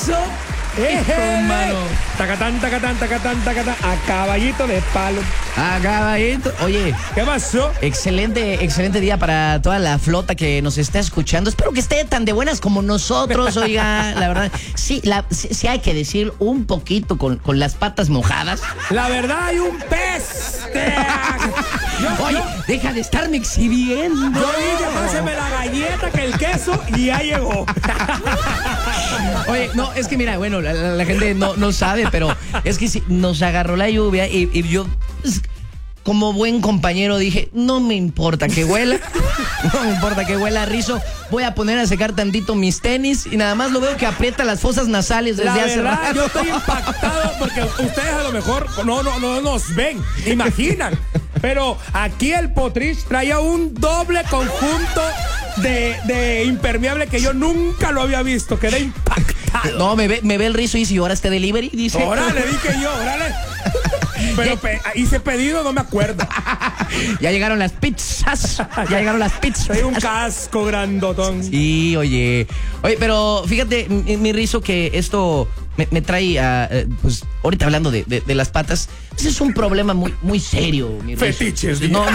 pasó? Mano. Tacatán, tacatán, tacatán, tacatán. A caballito de palo. A caballito. Oye, ¿Qué pasó? excelente día para toda la flota que nos está escuchando. Espero que esté tan de buenas como nosotros, oiga, la verdad. Sí, sí hay que decir un poquito con las patas mojadas. La verdad hay un pez. Oye, deja de estarme exhibiendo. Yo dije, páseme la galleta que el queso y ya llegó. Oye, no, es que mira, bueno, la gente no sabe, pero es que sí, nos agarró la lluvia y yo, pues, como buen compañero, dije, no me importa que huela, no me importa que huela a rizo, voy a poner a secar tantito mis tenis y nada más lo veo que aprieta las fosas nasales desde hace rato. Yo estoy impactado porque ustedes a lo mejor no nos ven, imaginan. Pero aquí el Potrich traía un doble conjunto de impermeable que yo nunca lo había visto. Quedé impactado. No, me ve el rizo y dice, ¿y ahora este delivery? Dice. Órale, dije yo, órale. Pero hice pedido, no me acuerdo. Ya llegaron las pizzas. Hay un casco grandotón. Sí, oye, pero fíjate, mi rizo, que esto me trae a, pues, ahorita hablando de las patas, pues es un problema muy serio, mi rizo. Fetiches. No.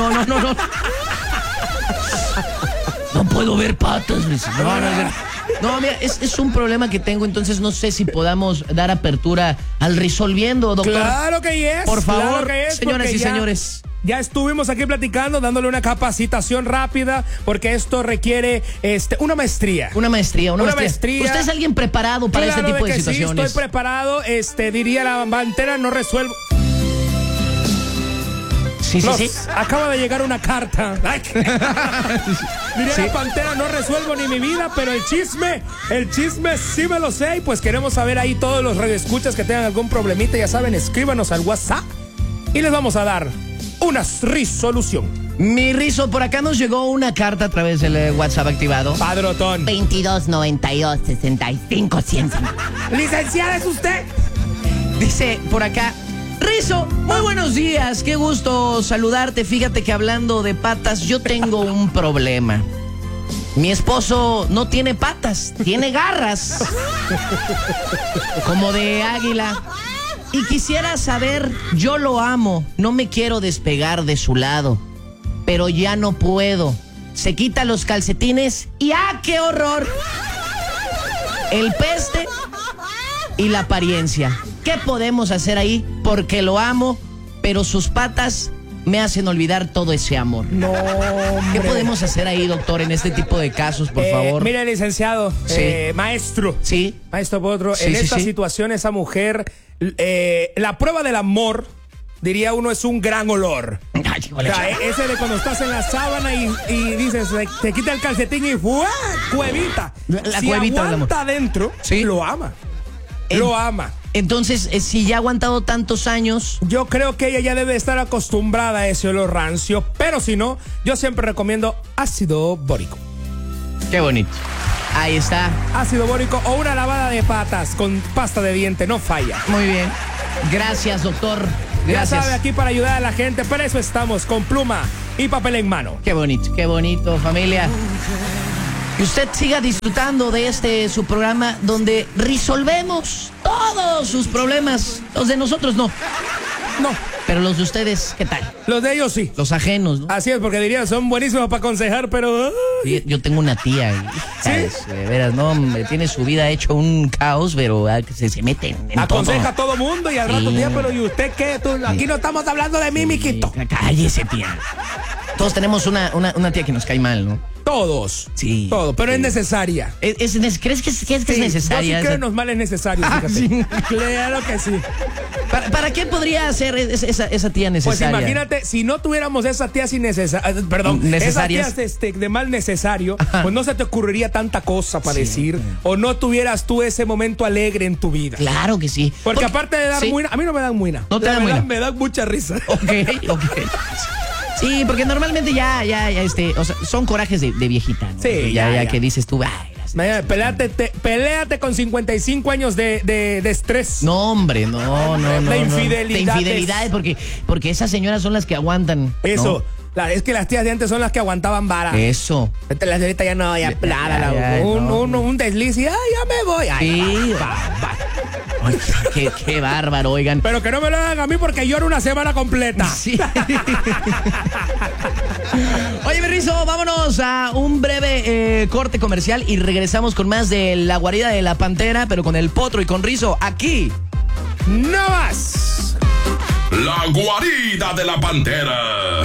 No puedo ver patas, rizo. No, mira, es un problema que tengo, entonces no sé si podamos dar apertura al Resolviendo, doctor. Claro que yes. Por favor, claro que yes, señoras y señores. Ya estuvimos aquí platicando, dándole una capacitación rápida, porque esto requiere una maestría. Una maestría. ¿Usted es alguien preparado para este tipo de situaciones? Sí, estoy preparado. Diría la Pantera, no resuelvo. Sí. Acaba de llegar una carta. Diría la Pantera, no resuelvo ni mi vida, pero el chisme sí me lo sé. Y pues queremos saber ahí todos los radioescuchas que tengan algún problemita, ya saben, escríbanos al WhatsApp y les vamos a dar una resolución. Mi rizo, por acá nos llegó una carta a través del WhatsApp activado. Padrotón. 2292-65-100. Licenciada, ¿es usted? Dice por acá, Rizo, muy buenos días, qué gusto saludarte. Fíjate que hablando de patas, yo tengo un problema. Mi esposo no tiene patas, tiene garras, como de águila. Y quisiera saber, yo lo amo, no me quiero despegar de su lado, pero ya no puedo. Se quita los calcetines y ¡ah, qué horror! El peste y la apariencia. ¿Qué podemos hacer ahí? Porque lo amo, pero sus patas me hacen olvidar todo ese amor. No, hombre. ¿Qué podemos hacer ahí, doctor, en este tipo de casos, por favor? Mire, licenciado, sí. Maestro. Sí. Maestro Potro, en esta situación, esa mujer, la prueba del amor, diría uno, es un gran olor. O sea, ese de cuando estás en la sábana y dices, te quita el calcetín y ¡fua! Cuevita. La si cuevita aguanta adentro, sí, lo ama. Lo ama. Entonces, si ya ha aguantado tantos años, yo creo que ella ya debe estar acostumbrada a ese olor rancio, pero si no, yo siempre recomiendo ácido bórico. Qué bonito. Ahí está. Ácido bórico o una lavada de patas con pasta de diente, no falla. Muy bien. Gracias, doctor. Gracias. Ya sabe, aquí para ayudar a la gente, para eso estamos, con pluma y papel en mano. Qué bonito, familia. Y usted siga disfrutando de su programa donde resolvemos todos sus problemas. Los de nosotros no. No. Pero los de ustedes, ¿qué tal? Los de ellos sí. Los ajenos, ¿no? Así es, porque diría, son buenísimos para aconsejar, pero... Sí, yo tengo una tía. ¿Sí? De veras, no, tiene su vida hecho un caos, pero se meten en aconseja todo. a todo mundo y al rato, tía, pero ¿y usted qué? Aquí no estamos hablando de mí, miquito. Cállese, tía. Todos tenemos una tía que nos cae mal, ¿no? Todos. Sí. Todo, pero sí. Es necesaria. ¿Crees que es necesaria? Yo sí creo en los males necesarios, fíjate. Sí. Claro que sí. ¿Para qué podría ser esa tía necesaria? Pues imagínate, si no tuviéramos esa tía sin necesarias, esas tías de mal necesario, pues no se te ocurriría tanta cosa para decir, o no tuvieras tú ese momento alegre en tu vida. Claro que sí. Porque aparte de dar muina, a mí no me dan muina. No te dan muina. Me dan mucha risa. Ok. Sí, porque normalmente o sea, son corajes de viejita, ¿no? Sí, ya que dices tú, ay, Peléate con 55 años de estrés. No, hombre, no. De infidelidad. De infidelidades, porque esas señoras son las que aguantan. Eso. ¿no? Es que las tías de antes son las que aguantaban vara. Eso. Las de ahorita ya no, ya plana. Un desliz y, ya me voy. Sí. Ay, qué bárbaro, oigan. Pero que no me lo hagan a mí porque lloro una semana completa. Sí. Oye, Berrizo, vámonos a un breve corte comercial y regresamos con más de La Guarida de la Pantera, pero con el Potro y con Rizo aquí. ¡No más! La Guarida de la Pantera.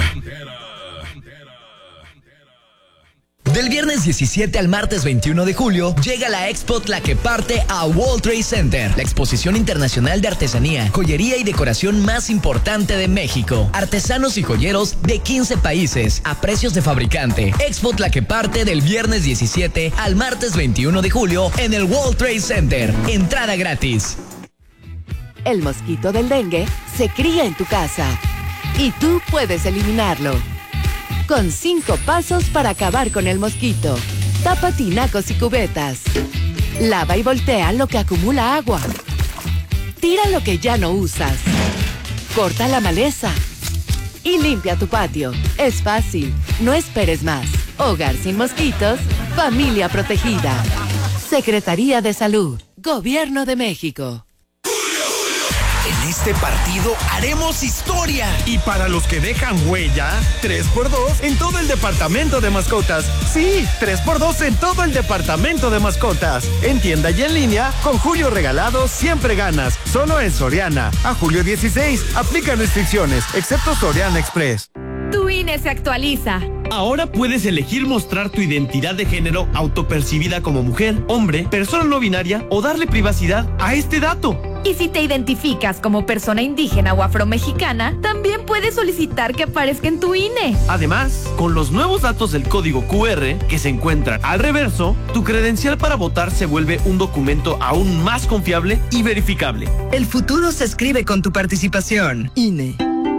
Del viernes 17 al martes 21 de julio, llega la Expo Tlaqueparte a World Trade Center, la exposición internacional de artesanía, joyería y decoración más importante de México. Artesanos y joyeros de 15 países, a precios de fabricante. Expo Tlaqueparte del viernes 17 al martes 21 de julio en el World Trade Center. Entrada gratis. El mosquito del dengue se cría en tu casa y tú puedes eliminarlo. Con 5 pasos para acabar con el mosquito. Tapa tinacos y cubetas. Lava y voltea lo que acumula agua. Tira lo que ya no usas. Corta la maleza. Y limpia tu patio. Es fácil. No esperes más. Hogar sin mosquitos. Familia protegida. Secretaría de Salud. Gobierno de México. En este partido haremos historia. Y para los que dejan huella, 3x2 en todo el departamento de mascotas. Sí, 3x2 en todo el departamento de mascotas. En tienda y en línea, con Julio Regalado siempre ganas. Solo en Soriana. A julio 16, aplican restricciones, excepto Soriana Express. Tu INE se actualiza. Ahora puedes elegir mostrar tu identidad de género autopercibida como mujer, hombre, persona no binaria o darle privacidad a este dato. Y si te identificas como persona indígena o afromexicana, también puedes solicitar que aparezca en tu INE. Además, con los nuevos datos del código QR que se encuentran al reverso, tu credencial para votar se vuelve un documento aún más confiable y verificable. El futuro se escribe con tu participación. INE.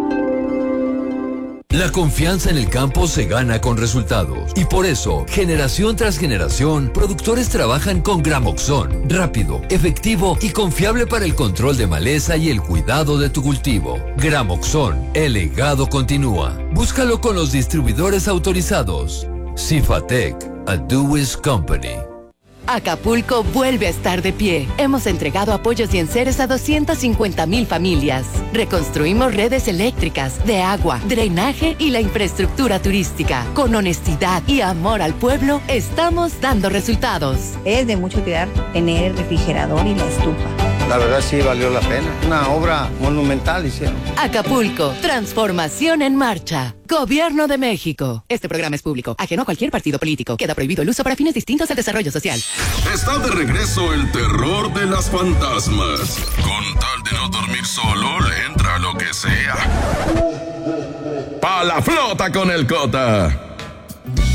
La confianza en el campo se gana con resultados y por eso, generación tras generación, productores trabajan con Gramoxone, rápido, efectivo y confiable para el control de maleza y el cuidado de tu cultivo. Gramoxone, el legado continúa. Búscalo con los distribuidores autorizados. Cifatec, a Dewey's Company. Acapulco vuelve a estar de pie. Hemos entregado apoyos y enseres a 250,000 familias. Reconstruimos redes eléctricas, de agua, drenaje y la infraestructura turística. Con honestidad y amor al pueblo, estamos dando resultados. Es de mucho cuidar tener el refrigerador y la estufa. La verdad sí valió la pena. Una obra monumental hicieron. Acapulco, transformación en marcha. Gobierno de México. Este programa es público, ajeno a cualquier partido político. Queda prohibido el uso para fines distintos al desarrollo social. Está de regreso el terror de las fantasmas. Con tal de no dormir solo, le entra lo que sea. ¡Pa la flota con el Cota!